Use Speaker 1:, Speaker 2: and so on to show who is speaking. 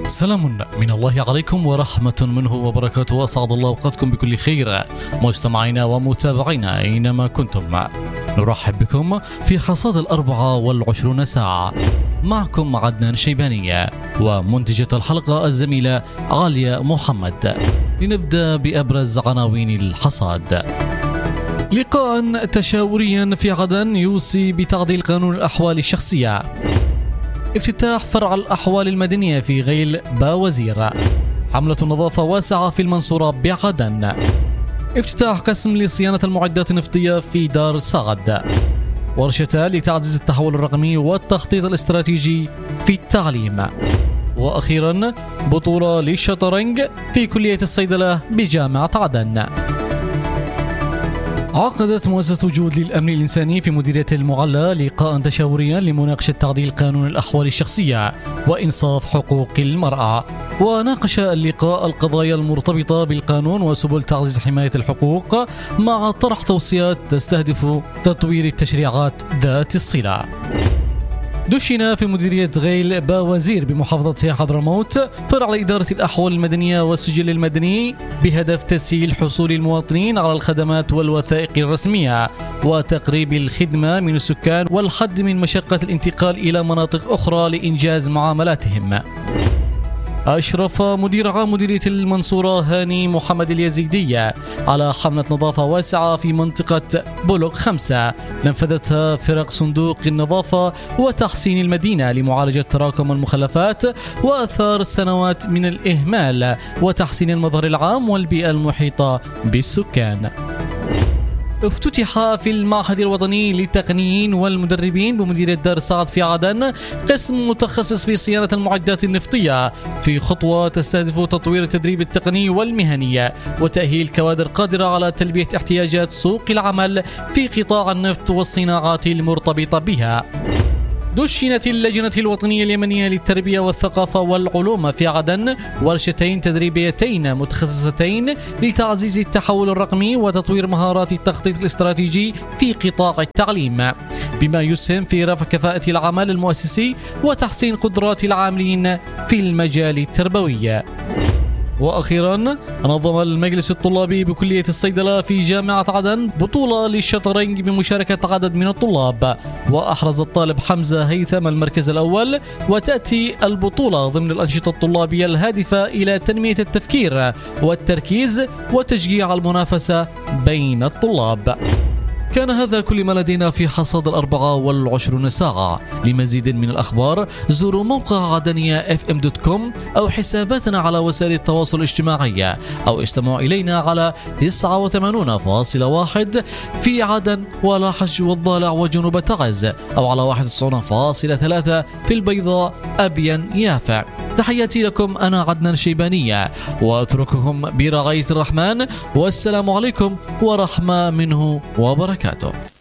Speaker 1: سلام من الله عليكم ورحمة منه وبركاته، وأسعد الله أوقاتكم بكل خير مستمعينا ومتابعينا أينما كنتم. نرحب بكم في حصاد 24 ساعة، معكم عدنان شيباني ومنتجة الحلقة الزميلة عالية محمد. لنبدأ بأبرز عناوين الحصاد. لقاء تشاوريا في عدن يوصي بتعديل قانون الأحوال الشخصية. افتتاح فرع الأحوال المدنية في غيل باوزير. حملة نظافة واسعة في المنصورة بعدن. افتتاح قسم لصيانة المعدات النفطية في دار صعد. ورشة لتعزيز التحول الرقمي والتخطيط الاستراتيجي في التعليم. وأخيرا بطولة للشطرنج في كلية الصيدلة بجامعة عدن. عقدت مؤسسة جود للأمن الإنساني في مديرية المعلى لقاء تشاوريا لمناقشة تعديل قانون الأحوال الشخصية وإنصاف حقوق المرأة. وناقش اللقاء القضايا المرتبطة بالقانون وسبل تعزيز حماية الحقوق، مع طرح توصيات تستهدف تطوير التشريعات ذات الصلة. دشن في مديرية غيل باوزير بمحافظة حضرموت فرع لإدارة الأحوال المدنية والسجل المدني بهدف تسهيل حصول المواطنين على الخدمات والوثائق الرسمية وتقريب الخدمة من السكان والحد من مشقة الانتقال إلى مناطق أخرى لإنجاز معاملاتهم. أشرف مدير عام مديرية المنصورة هاني محمد اليزيدية على حملة نظافة واسعة في منطقة بلوك 5 نفذتها فرق صندوق النظافة وتحسين المدينة لمعالجة تراكم المخلفات وآثار السنوات من الإهمال وتحسين المظهر العام والبيئة المحيطة بالسكان. افتتح في المعهد الوطني للتقنيين والمدربين بمديرية دار صعد في عدن قسم متخصص في صيانة المعدات النفطية، في خطوة تستهدف تطوير التدريب التقني والمهني وتأهيل كوادر قادرة على تلبية احتياجات سوق العمل في قطاع النفط والصناعات المرتبطة بها. دشنت اللجنة الوطنية اليمنية للتربية والثقافة والعلوم في عدن ورشتين تدريبيتين متخصصتين لتعزيز التحول الرقمي وتطوير مهارات التخطيط الاستراتيجي في قطاع التعليم، بما يسهم في رفع كفاءة العمل المؤسسي وتحسين قدرات العاملين في المجال التربوي. وأخيرا نظم المجلس الطلابي بكلية الصيدلة في جامعة عدن بطولة للشطرنج بمشاركة عدد من الطلاب، وأحرز الطالب حمزة هيثم المركز الأول. وتأتي البطولة ضمن الأنشطة الطلابية الهادفة إلى تنمية التفكير والتركيز وتشجيع المنافسة بين الطلاب. كان هذا كل ما لدينا في حصاد 24 ساعة. لمزيد من الأخبار زوروا موقع عدنية FM.com أو حساباتنا على وسائل التواصل الاجتماعي، أو استمعوا إلينا على 89.1 في عدن ولاحج والضالع وجنوب تعز، أو على 91.3 في البيضاء أبين يافع. تحياتي لكم، أنا عدنان شيبانية، وأترككم برعاية الرحمن، والسلام عليكم ورحمة منه وبركاته.